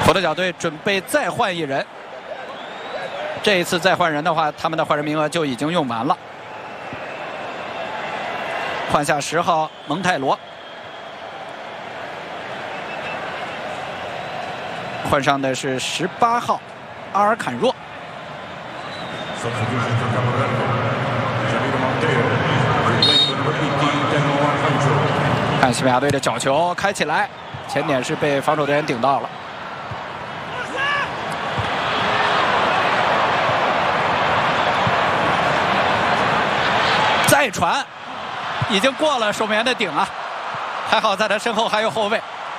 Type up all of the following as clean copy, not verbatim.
佛得角队准备再换一人，这一次再换人的话，他们的换人名额就已经用完了。换下10号蒙泰罗，换上的是18号阿尔坎若。看西班牙队的角球开起来，前点是被防守队员顶到了。再传，已经过了守门员的顶啊，还好在他身后还有后卫。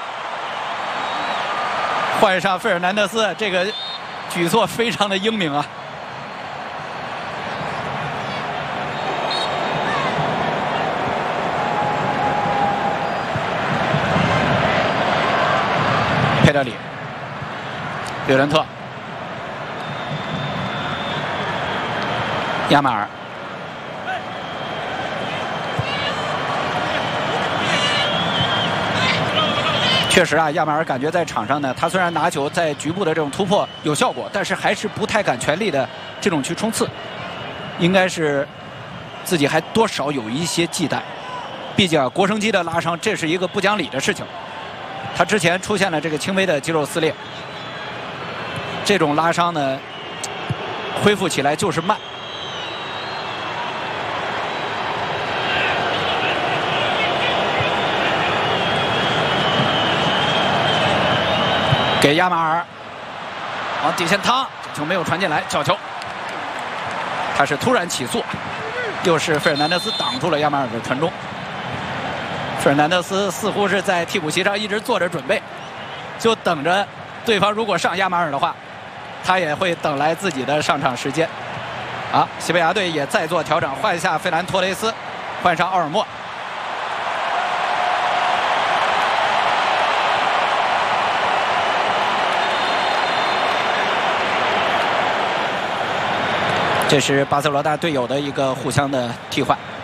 换上费尔南德斯，这个举措非常的英明啊。佩德里、略伦特、亚马尔。确实啊，亚马尔感觉在场上呢，他虽然拿球在局部的这种突破有效果，但是还是不太敢全力的这种去冲刺，应该是自己还多少有一些忌惮。毕竟啊，国生基的拉伤这是一个不讲理的事情，他之前出现了这个轻微的肌肉撕裂，这种拉伤呢，恢复起来就是慢。给亚马尔往底线趟，这球没有传进来，角球。他是突然起速，又是费尔南德斯挡住了亚马尔的传中。费尔南德斯似乎是在替补席上一直做着准备，就等着对方如果上亚马尔的话，他也会等来自己的上场时间。啊，西班牙队也在做调整，换下费兰托雷斯，换上奥尔莫。这是巴塞罗那队友的一个互相的替换。